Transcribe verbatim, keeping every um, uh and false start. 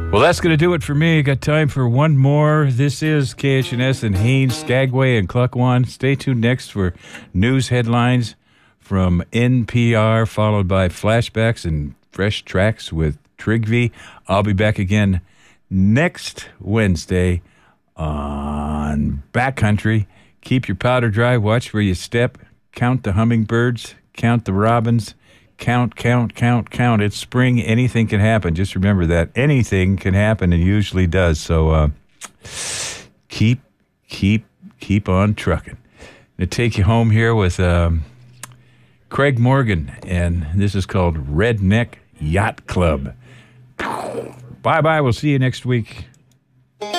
Well, that's going to do it for me. Got time for one more. This is K H N S in Haines, Skagway, and Cluckwan. Stay tuned next for news headlines from N P R, followed by flashbacks and fresh tracks with Trigvi. I'll be back again next Wednesday on Backcountry. Keep your powder dry. Watch where you step. Count the hummingbirds. Count the robins. Count, count, count, count. It's spring. Anything can happen. Just remember that. Anything can happen and usually does. So uh, keep, keep, keep on trucking. I'm going to take you home here with um, Craig Morgan, and this is called Redneck Yacht Club. Bye-bye. We'll see you next week.